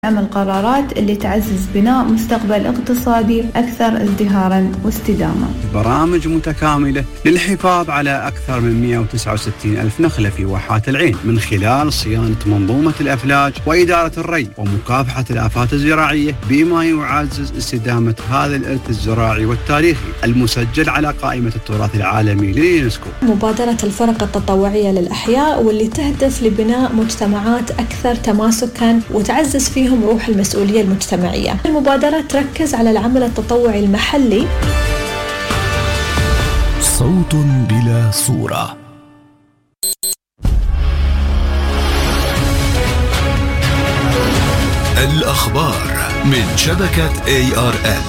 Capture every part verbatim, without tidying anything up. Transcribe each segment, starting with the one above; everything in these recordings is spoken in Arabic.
عمل قرارات اللي تعزز بناء مستقبل اقتصادي أكثر ازدهاراً واستدامة. برامج متكاملة للحفاظ على أكثر من مئة وتسعة وستين ألف نخلة في واحات العين من خلال صيانة منظومة الأفلاج وإدارة الري ومكافحة الآفات الزراعية، بما يعزز استدامة هذا الإرث الزراعي والتاريخي المسجل على قائمة التراث العالمي لليونسكو. مبادرة الفرق التطوعية للأحياء واللي تهدف لبناء مجتمعات أكثر تماسكاً وتعزز فيهم روح المسؤولية المجتمعية. المبادرة تركز على العمل التطوعي المحلي. صوت بلا صورة. الأخبار من شبكة إيه آر إل.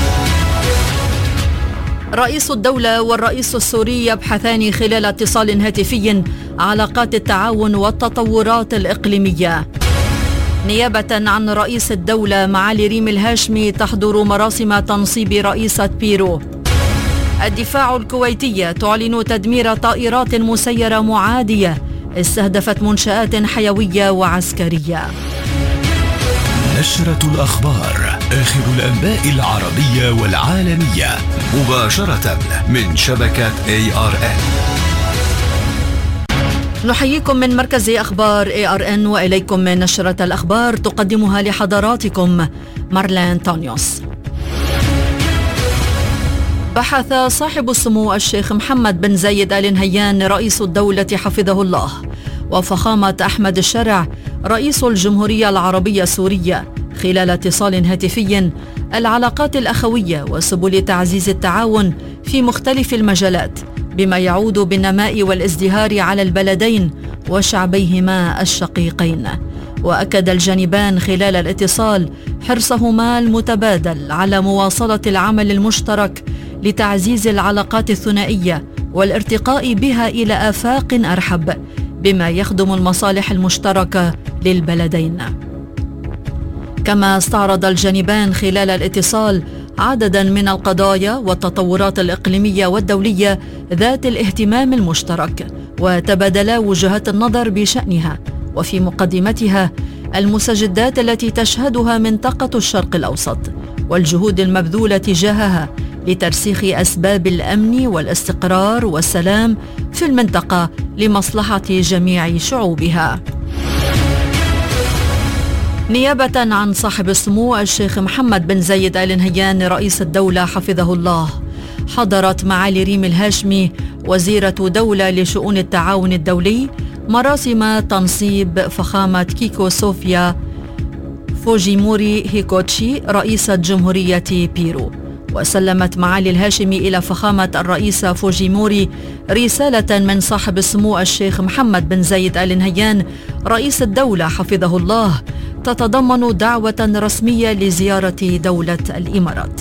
رئيس الدولة والرئيس السوري يبحثان خلال اتصال هاتفي علاقات التعاون والتطورات الإقليمية. نيابة عن رئيس الدولة معالي ريم الهاشمي تحضر مراسم تنصيب رئيسة بيرو. الدفاع الكويتية تعلن تدمير طائرات مسيرة معادية استهدفت منشآت حيوية وعسكرية. نشرة الأخبار، آخر الأنباء العربية والعالمية، مباشرة من شبكة إيه آر إن. نحييكم من مركز أخبار إيه آر إن وإليكم من نشرة الأخبار تقدمها لحضراتكم مارلين تونيوس. بحث صاحب السمو الشيخ محمد بن زايد آل نهيان رئيس الدولة حفظه الله وفخامة أحمد الشرع رئيس الجمهورية العربية السورية خلال اتصال هاتفي العلاقات الأخوية وسبل تعزيز التعاون في مختلف المجالات بما يعود بالنماء والازدهار على البلدين وشعبيهما الشقيقين. وأكد الجانبان خلال الاتصال حرصهما المتبادل على مواصلة العمل المشترك لتعزيز العلاقات الثنائية والارتقاء بها إلى آفاق أرحب بما يخدم المصالح المشتركة للبلدين. كما استعرض الجانبان خلال الاتصال عددا من القضايا والتطورات الإقليمية والدولية ذات الاهتمام المشترك وتبادلا وجهات النظر بشأنها، وفي مقدمتها المستجدات التي تشهدها منطقة الشرق الأوسط والجهود المبذولة تجاهها لترسيخ أسباب الأمن والاستقرار والسلام في المنطقة لمصلحة جميع شعوبها. نيابة عن صاحب السمو الشيخ محمد بن زايد آل نهيان رئيس الدولة حفظه الله، حضرت معالي ريم الهاشمي وزيرة دولة لشؤون التعاون الدولي مراسم تنصيب فخامة كيكو صوفيا فوجيموري هيكوتشي رئيسة جمهورية بيرو. وسلمت معالي الهاشمي إلى فخامة الرئيسة فوجيموري رسالة من صاحب السمو الشيخ محمد بن زايد آل نهيان رئيس الدولة حفظه الله تتضمن دعوة رسمية لزيارة دولة الإمارات.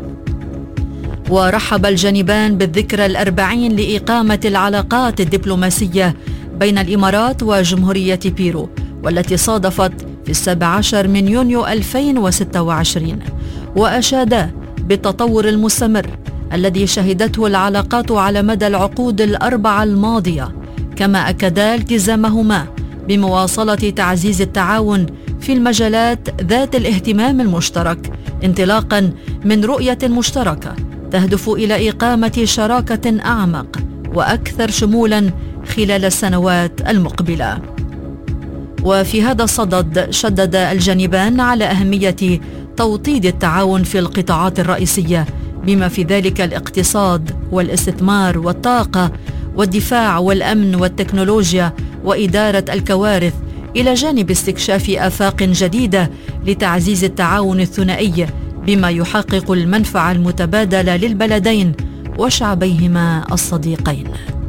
ورحب الجانبان بالذكرى الأربعين لإقامة العلاقات الدبلوماسية بين الإمارات وجمهورية بيرو، والتي صادفت في السابع عشر من يونيو ألفين وستة وعشرين، وأشادا بالتطور المستمر الذي شهدته العلاقات على مدى العقود الأربعة الماضية، كما أكدا التزامهما بمواصلة تعزيز التعاون في المجالات ذات الاهتمام المشترك انطلاقا من رؤية مشتركة تهدف إلى إقامة شراكة أعمق وأكثر شمولا خلال السنوات المقبلة. وفي هذا الصدد شدد الجانبان على أهمية توطيد التعاون في القطاعات الرئيسية بما في ذلك الاقتصاد والاستثمار والطاقة والدفاع والأمن والتكنولوجيا وإدارة الكوارث، إلى جانب استكشاف آفاق جديدة لتعزيز التعاون الثنائي بما يحقق المنفعة المتبادلة للبلدين وشعبيهما الصديقين.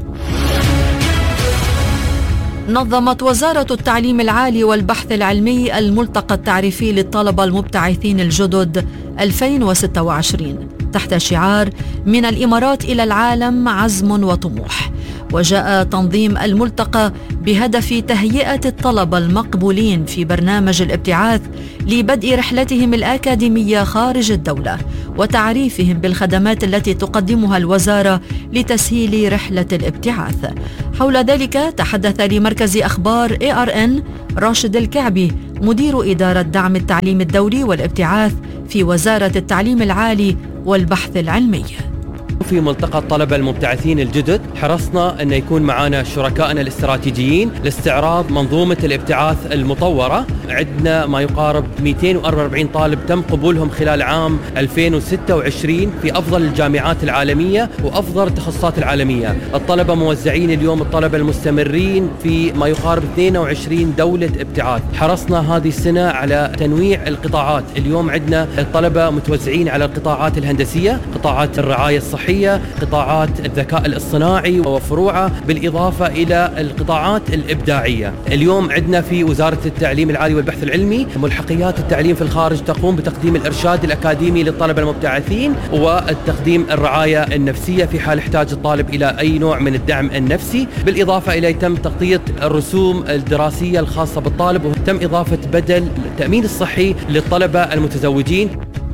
نظمت وزارة التعليم العالي والبحث العلمي الملتقى التعريفي للطلبة المبتعثين الجدد ألفين وستة وعشرين، تحت شعار من الإمارات إلى العالم عزم وطموح. وجاء تنظيم الملتقى بهدف تهيئة الطلبة المقبولين في برنامج الابتعاث لبدء رحلتهم الأكاديمية خارج الدولة، وتعريفهم بالخدمات التي تقدمها الوزارة لتسهيل رحلة الابتعاث. حول ذلك تحدث لمركز أخبار إيه آر إن راشد الكعبي مدير إدارة دعم التعليم الدولي والابتعاث في وزارة التعليم العالي والبحث العلمي. في ملتقى الطلبة المبتعثين الجدد حرصنا أن يكون معنا شركائنا الاستراتيجيين لاستعراض منظومة الابتعاث المطورة. عندنا ما يقارب مئتين وأربعة وأربعين طالب تم قبولهم خلال عام ألفين وستة وعشرين في أفضل الجامعات العالمية وأفضل التخصصات العالمية. الطلبة موزعين اليوم، الطلبة المستمرين في ما يقارب اثنين وعشرين دولة ابتعاث. حرصنا هذه السنة على تنويع القطاعات. اليوم عندنا الطلبة متوزعين على القطاعات الهندسية، قطاعات الرعاية الصحية، قطاعات الذكاء الاصطناعي وفروعه، بالإضافة إلى القطاعات الإبداعية. اليوم عندنا في وزارة التعليم العالي والبحث العلمي ملحقيات التعليم في الخارج تقوم بتقديم الإرشاد الأكاديمي للطلبة المبتعثين والتقديم الرعاية النفسية في حال احتاج الطالب إلى أي نوع من الدعم النفسي. بالإضافة إلى تم تغطية الرسوم الدراسية الخاصة بالطالب، وتم إضافة بدل التأمين الصحي للطلبة المتزوجين.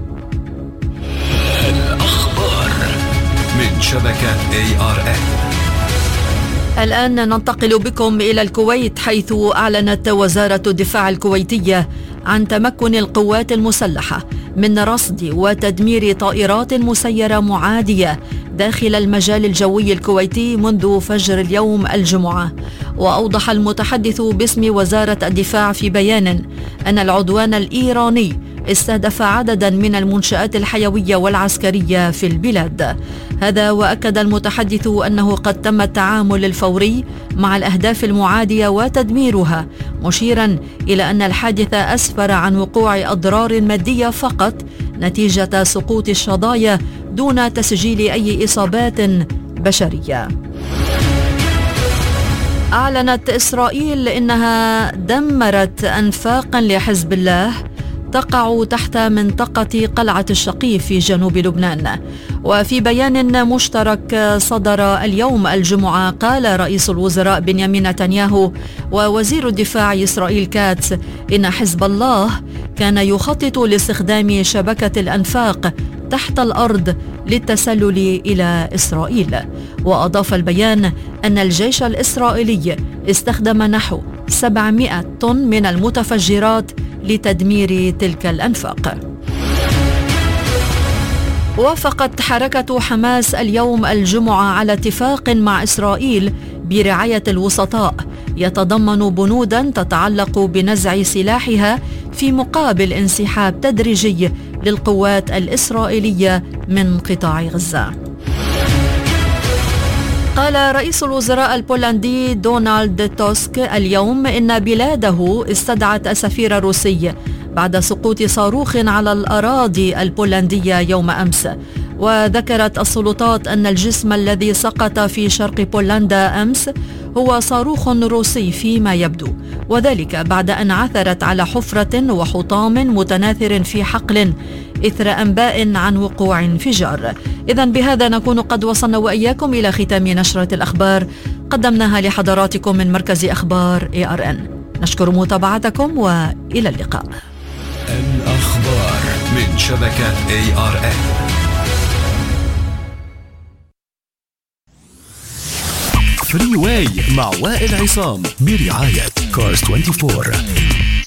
من شبكة إيه آر إن. الآن ننتقل بكم إلى الكويت، حيث أعلنت وزارة الدفاع الكويتية عن تمكن القوات المسلحة من رصد وتدمير طائرات مسيرة معادية داخل المجال الجوي الكويتي منذ فجر اليوم الجمعة. وأوضح المتحدث باسم وزارة الدفاع في بيان أن العدوان الإيراني استهدف عددا من المنشآت الحيوية والعسكرية في البلاد. هذا وأكد المتحدث أنه قد تم التعامل الفوري مع الأهداف المعادية وتدميرها، مشيرا إلى أن الحادث أسفر عن وقوع أضرار مادية فقط نتيجة سقوط الشظايا دون تسجيل أي إصابات بشرية. أعلنت إسرائيل إنها دمرت أنفاقا لحزب الله تقع تحت منطقة قلعة الشقيف في جنوب لبنان. وفي بيان مشترك صدر اليوم الجمعة قال رئيس الوزراء بنيامين نتنياهو ووزير الدفاع إسرائيل كاتس إن حزب الله كان يخطط لاستخدام شبكة الأنفاق تحت الأرض للتسلل إلى إسرائيل. وأضاف البيان أن الجيش الإسرائيلي استخدم نحو سبعمائة طن من المتفجرات لتدمير تلك الأنفاق. وافقت حركة حماس اليوم الجمعة على اتفاق مع إسرائيل برعاية الوسطاء يتضمن بنودا تتعلق بنزع سلاحها في مقابل انسحاب تدريجي للقوات الإسرائيلية من قطاع غزة. قال رئيس الوزراء البولندي دونالد توسك اليوم إن بلاده استدعت السفير الروسي بعد سقوط صاروخ على الأراضي البولندية يوم أمس. وذكرت السلطات أن الجسم الذي سقط في شرق بولندا أمس هو صاروخ روسي فيما يبدو، وذلك بعد أن عثرت على حفرة وحطام متناثر في حقل إثر أنباء عن وقوع انفجار. إذن بهذا نكون قد وصلنا وإياكم إلى ختام نشرة الأخبار قدمناها لحضراتكم من مركز أخبار إيه آر إن. نشكر متابعتكم وإلى اللقاء. الأخبار من شبكة إيه آر إن. فري واي مع وائل عصام برعاية كارز أربعة وعشرين.